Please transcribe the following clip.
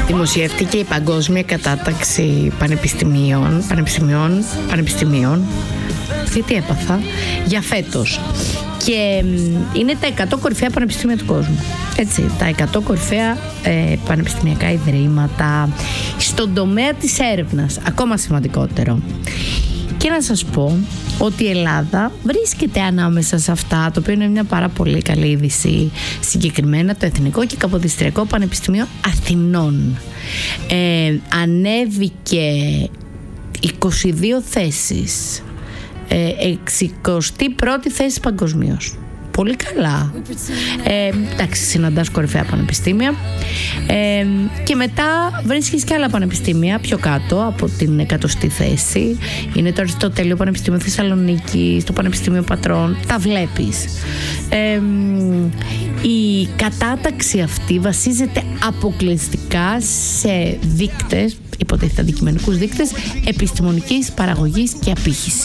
Δημοσιεύτηκε η παγκόσμια κατάταξη πανεπιστημίων, τι έπαθα, για φέτος. Και είναι τα 100 κορυφαία πανεπιστήμια του κόσμου. Έτσι, τα 100 κορυφαία πανεπιστημιακά ιδρύματα στον τομέα της έρευνας, ακόμα σημαντικότερο. Και να σας πω ότι η Ελλάδα βρίσκεται ανάμεσα σε αυτά, το οποίο είναι μια πάρα πολύ καλή είδηση, συγκεκριμένα το Εθνικό και Καποδιστριακό Πανεπιστημίο Αθηνών. Ανέβηκε 22 θέσεις, 61η θέση παγκοσμίως. Πολύ καλά. Εντάξει, συναντάς κορυφαία πανεπιστήμια. Και μετά βρίσκεις και άλλα πανεπιστήμια πιο κάτω από την 100η θέση. Είναι το Αριστοτέλειο Πανεπιστήμιο Θεσσαλονίκη, το Πανεπιστήμιο Πατρών. Τα βλέπεις. Η κατάταξη αυτή βασίζεται αποκλειστικά σε δείκτες, υποτίθεται αντικειμενικούς δείκτες επιστημονικής παραγωγής και απήχησης.